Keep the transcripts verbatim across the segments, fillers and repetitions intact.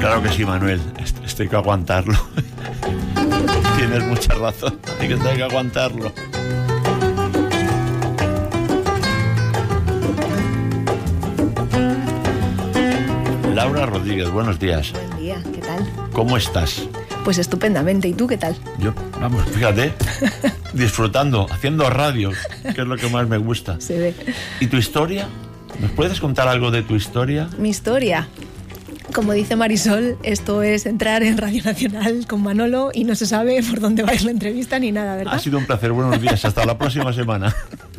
Claro que sí, Manuel. Esto, esto hay que aguantarlo. Tienes mucha razón. Hay que, hay que aguantarlo. Laura Rodríguez, buenos días. Buen día, ¿qué tal? ¿Cómo estás? Pues estupendamente, ¿y tú qué tal? Yo, vamos, fíjate, disfrutando, haciendo radio, que es lo que más me gusta. Se ve. ¿Y tu historia? ¿Nos puedes contar algo de tu historia? Mi historia. Como dice Marisol, esto es entrar en Radio Nacional con Manolo y no se sabe por dónde va a ir la entrevista ni nada, ¿verdad? Ha sido un placer, buenos días, hasta la próxima semana.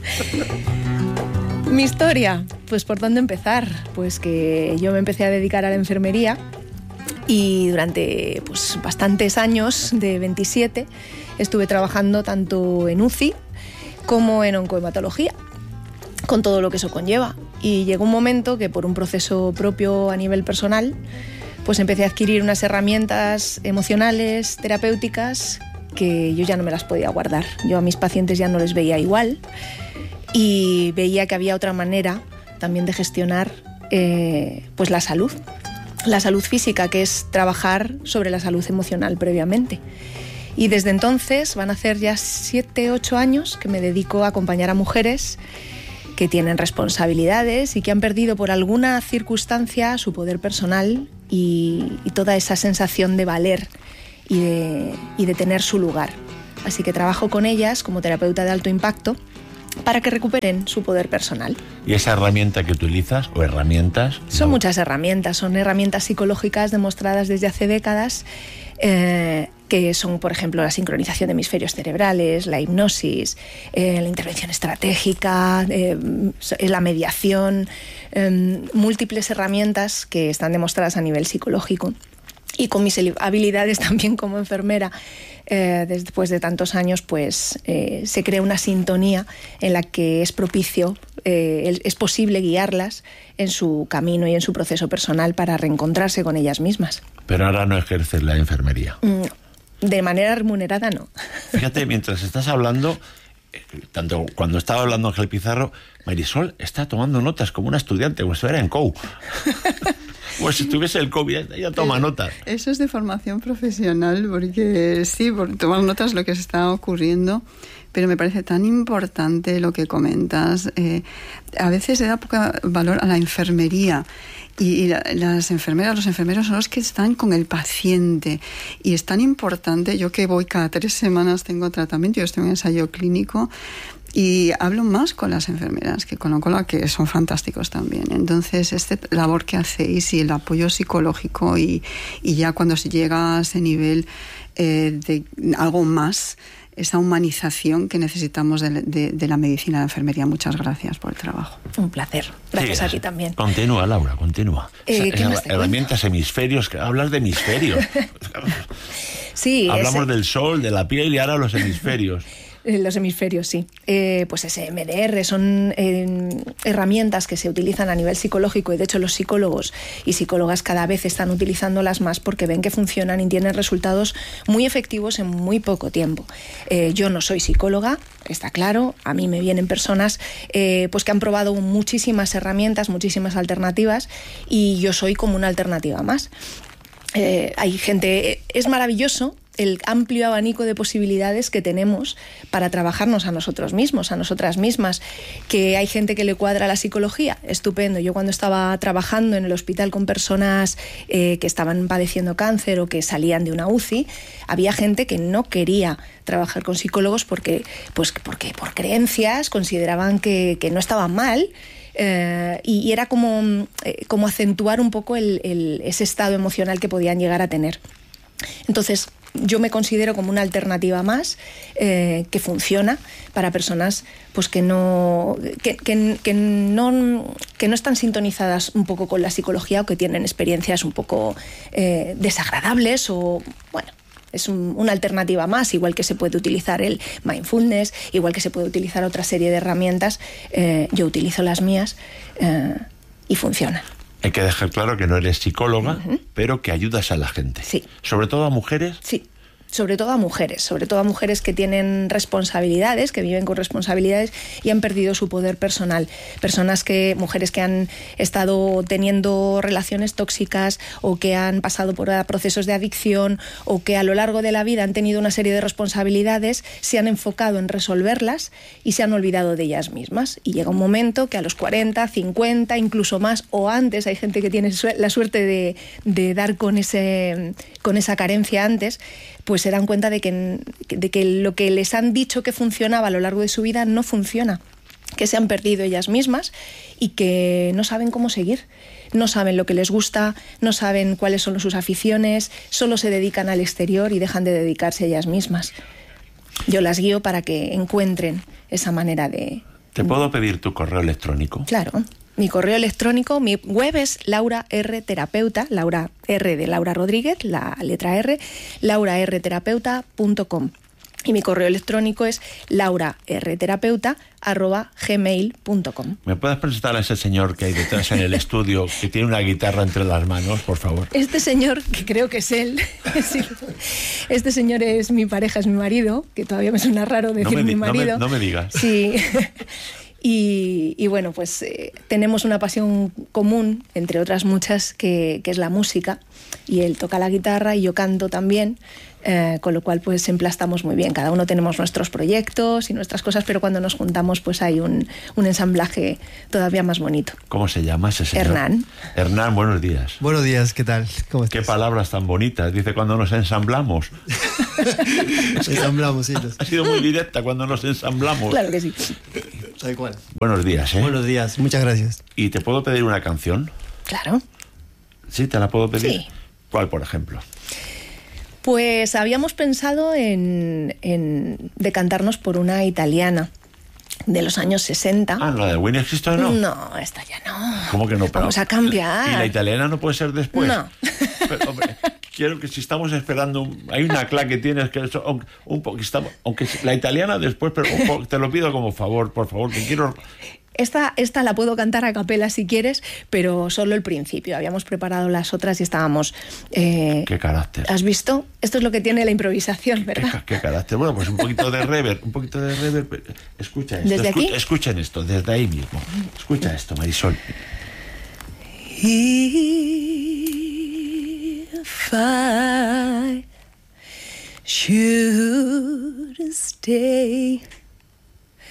Mi historia, pues ¿por dónde empezar? Pues que yo me empecé a dedicar a la enfermería y durante pues, bastantes años, de veintisiete, estuve trabajando tanto en U C I como en oncohematología, con todo lo que eso conlleva. Y llegó un momento que por un proceso propio a nivel personal, pues empecé a adquirir unas herramientas emocionales, terapéuticas, que yo ya no me las podía guardar. Yo a mis pacientes ya no les veía igual y veía que había otra manera también de gestionar eh, pues la salud. La salud física, que es trabajar sobre la salud emocional previamente. Y desde entonces van a hacer ya siete, ocho años que me dedico a acompañar a mujeres que tienen responsabilidades y que han perdido por alguna circunstancia su poder personal y, y toda esa sensación de valer y de, y de tener su lugar. Así que trabajo con ellas como terapeuta de alto impacto para que recuperen su poder personal. ¿Y esa herramienta que utilizas, o herramientas? Son no. muchas herramientas, son herramientas psicológicas demostradas desde hace décadas, eh, que son, por ejemplo, la sincronización de hemisferios cerebrales, la hipnosis, eh, la intervención estratégica, eh, la mediación, eh, múltiples herramientas que están demostradas a nivel psicológico. Y con mis habilidades también como enfermera, eh, después de tantos años, pues eh, se crea una sintonía en la que es propicio, eh, es posible guiarlas en su camino y en su proceso personal para reencontrarse con ellas mismas. Pero ahora no ejerces la enfermería. Mm, de manera remunerada, no. Fíjate, mientras estás hablando, eh, tanto cuando estaba hablando Ángel Pizarro, Marisol está tomando notas como una estudiante, como si estuviera en C O U. Pues si tuviese el COVID, ella toma Pero notas. Eso es de formación profesional, porque sí, por tomar notas de lo que se está ocurriendo, pero me parece tan importante lo que comentas. Eh, a veces se da poco valor a la enfermería. Y, y la, las enfermeras, los enfermeros son los que están con el paciente. Y es tan importante, yo que voy cada tres semanas, tengo tratamiento, yo estoy en ensayo clínico, y hablo más con las enfermeras que con lo que son fantásticos también. Entonces, esta labor que hacéis y el apoyo psicológico y, y ya cuando se llega a ese nivel eh, de algo más, esa humanización que necesitamos de, de, de la medicina de la enfermería. Muchas gracias por el trabajo. Un placer. Gracias sí, a ti también. Continúa, Laura, continúa. Eh, o sea, herramientas, hemisferios, que hablas de hemisferios. Sí. Hablamos ese... del sol, de la piel y ahora los hemisferios. Los hemisferios, sí. Eh, pues ese M D R son eh, herramientas que se utilizan a nivel psicológico y de hecho los psicólogos y psicólogas cada vez están utilizándolas más porque ven que funcionan y tienen resultados muy efectivos en muy poco tiempo. Eh, yo no soy psicóloga, está claro, a mí me vienen personas eh, pues que han probado muchísimas herramientas, muchísimas alternativas y yo soy como una alternativa más. Eh, hay gente, es maravilloso el amplio abanico de posibilidades que tenemos para trabajarnos a nosotros mismos, a nosotras mismas, que hay gente que le cuadra la psicología, estupendo. Yo cuando estaba trabajando en el hospital con personas eh, que estaban padeciendo cáncer o que salían de una U C I, había gente que no quería trabajar con psicólogos porque, pues, porque por creencias consideraban que, que no estaban mal. Eh, y, y era como, eh, como acentuar un poco el, el, ese estado emocional que podían llegar a tener. Entonces, yo me considero como una alternativa más eh, que funciona para personas pues que no que, que, que no que no están sintonizadas un poco con la psicología o que tienen experiencias un poco eh, desagradables o bueno. Es un, una alternativa más, igual que se puede utilizar el mindfulness, igual que se puede utilizar otra serie de herramientas. Eh, yo utilizo las mías eh, y funcionan. Hay que dejar claro que no eres psicóloga, uh-huh. pero que ayudas a la gente. Sí. ¿Sobre todo a mujeres? Sí. sobre todo a mujeres, sobre todo a mujeres que tienen responsabilidades, que viven con responsabilidades y han perdido su poder personal. Personas que, mujeres que han estado teniendo relaciones tóxicas o que han pasado por procesos de adicción o que a lo largo de la vida han tenido una serie de responsabilidades, se han enfocado en resolverlas y se han olvidado de ellas mismas. Y llega un momento que a los cuarenta, cincuenta, incluso más o antes, hay gente que tiene la suerte de, de dar con, ese, con esa carencia antes, pues se dan cuenta de que, de que lo que les han dicho que funcionaba a lo largo de su vida no funciona, que se han perdido ellas mismas y que no saben cómo seguir. No saben lo que les gusta, no saben cuáles son sus aficiones, solo se dedican al exterior y dejan de dedicarse a ellas mismas. Yo las guío para que encuentren esa manera de... ¿Te puedo pedir tu correo electrónico? Claro. Mi correo electrónico, mi web es Laura R Terapeuta, Laura R de Laura Rodríguez, la letra R, laura r terapeuta punto com. Y mi correo electrónico es laurarterapeuta arroba gmail punto com. ¿Me puedes presentar a ese señor que hay detrás en el estudio, que tiene una guitarra entre las manos, por favor? Este señor, que creo que es él, sí, este señor es mi pareja, es mi marido, que todavía me suena raro decir no me, mi marido. No me, no me digas. Sí. Y, y bueno, pues eh, tenemos una pasión común, entre otras muchas, que, que es la música. Y él toca la guitarra y yo canto también, eh, con lo cual pues emplastamos muy bien. Cada uno tenemos nuestros proyectos y nuestras cosas, pero cuando nos juntamos pues hay un, un ensamblaje todavía más bonito. ¿Cómo se llama ese señor? Hernán. Hernán, buenos días. Buenos días, ¿qué tal? ¿Cómo estás? Qué palabras tan bonitas. Dice cuando nos ensamblamos. Ensamblamos, sí. Ha sido muy directa, cuando nos ensamblamos. Claro que sí. Tal cual. Buenos días, ¿eh? Buenos días, muchas gracias. ¿Y te puedo pedir una canción? Claro. ¿Sí? ¿Te la puedo pedir? Sí. ¿Cuál, por ejemplo? Pues habíamos pensado en, en decantarnos por una italiana de los años sesenta. Ah, ¿la de Winnie Houston no? No, esta ya no. ¿Cómo que no? Pero, vamos a cambiar. ¿Y la italiana no puede ser después? No. Pero, hombre, quiero que si estamos esperando, hay una clave que tienes que eso, aunque, un poco, estamos, aunque la italiana después, pero un poco, te lo pido como favor, por favor, que quiero... Esta, esta la puedo cantar a capela si quieres, pero solo el principio. Habíamos preparado las otras y estábamos... Eh, ¿Qué carácter? ¿Has visto? Esto es lo que tiene la improvisación, ¿verdad? ¿Qué, qué carácter? Bueno, pues un poquito de reverb, un poquito de reverb. Escucha esto. ¿Desde escu- aquí? Escuchen esto, desde ahí mismo. Escucha esto, Marisol. If I should stay